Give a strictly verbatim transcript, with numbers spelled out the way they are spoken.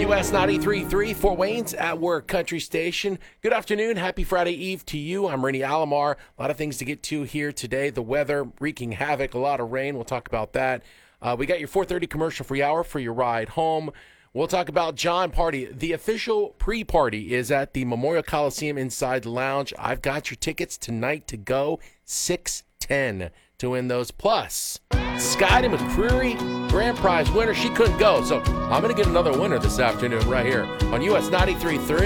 U S ninety-three point three, Fort Wayne's at Work Country Station. Good afternoon. Happy Friday Eve to you. I'm Rennie Alomar. A lot of things to get to here today. The weather wreaking havoc, a lot of rain. We'll talk about that. Uh, we got your four thirty commercial free hour for your ride home. We'll talk about John Party. The official pre-party is at the Memorial Coliseum inside the lounge. I've got your tickets tonight to go, six ten to win those. Plus, Scotty McCreery, grand prize winner. She couldn't go, so I'm going to get another winner this afternoon right here on U S ninety-three point three.